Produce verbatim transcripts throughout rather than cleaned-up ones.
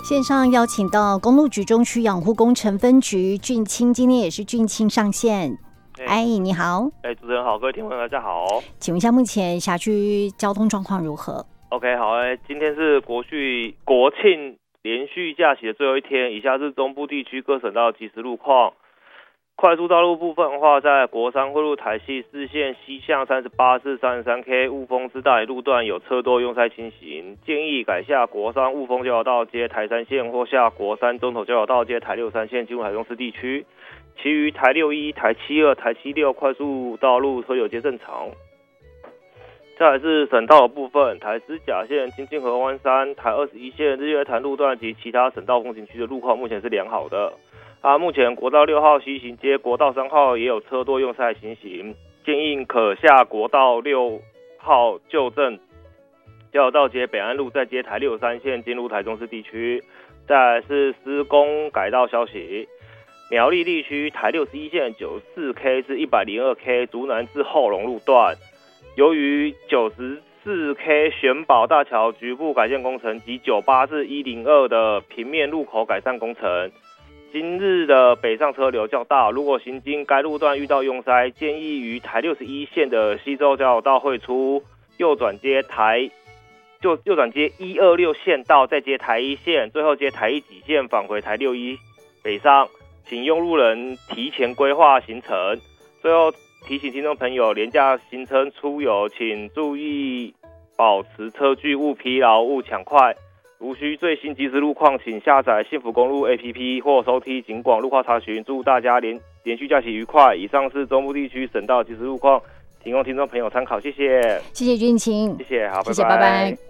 线上邀请到公路局中区养护工程分局俊清，今天也是俊清上线。哎，你好。 哎，主持人好，各位听众大家好。 请问一下，目前辖区交通状况如何 ？OK， 好，哎，今天是国续国庆连续假期的最后一天，以下是中部地区各省道即时路况。快速道路部分的话，在国三汇入台系四线西向三十八至三十三 K 雾峰之大路段有车多拥塞情形，建议改下国三雾峰交流道接台三线或下国三中头交流道接台六三线进入台中市地区。其余台六一、台七二、台七六快速道路车流皆正常。再来是省道的部分，台十甲线金金河湾山、台二十一线日月潭路段及其他省道风行区的路况目前是良好的。啊，目前国道六号西行街、国道三号也有车多拥塞情形，建议可下国道六号旧正交流道接北安路，再接台六三线进入台中市地区。再来是施工改道消息，苗栗地区台六十一线九十四 K 至一百零二 K 竹南至后龙路段，由于九十四 K 玄宝大桥局部改建工程及九十八至一零二的平面路口改善工程，今日的北上车流较大，如果行经该路段遇到拥塞，建议于台六十一线的西周交流道汇出，右转接台就右转接一二六线道，再接台一线，最后接台一己线返回台六一北上，请用路人提前规划行程。最后提醒听众朋友，连假行程出游，请注意保持车距，勿疲劳，勿抢快。如需最新即时路况，请下载幸福公路 A P P 或收听警广路况查询。祝大家连连续假期愉快。以上是中部地区省道即时路况，提供听众朋友参考。谢谢， 谢谢俊清， 谢谢，好， 谢谢，拜拜。拜拜。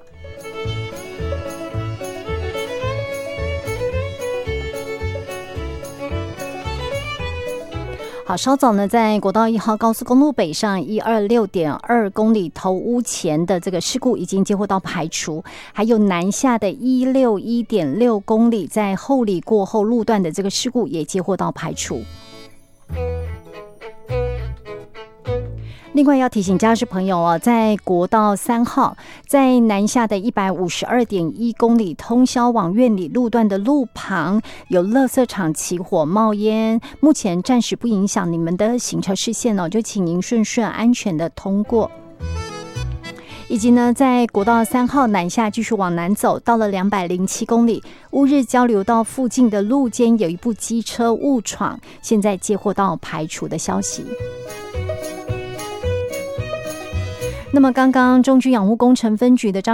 好，稍早呢，在国道一号高速公路北上一二六点二公里头屋前的这个事故已经接获到排除，还有南下的一六一点六公里在后里过后路段的这个事故也接获到排除。另外要提醒驾驶朋友哦，在国道三号在南下的一百五十二点一公里通霄往苑里路段的路旁有垃圾场起火冒烟，目前暂时不影响你们的行车视线哦，就请您顺顺安全的通过。以及呢，在国道三号南下继续往南走，到了两百零七公里乌日交流道附近的路肩有一部机车误闯，现在接获到排除的消息。那么刚刚中区养护工程分局的张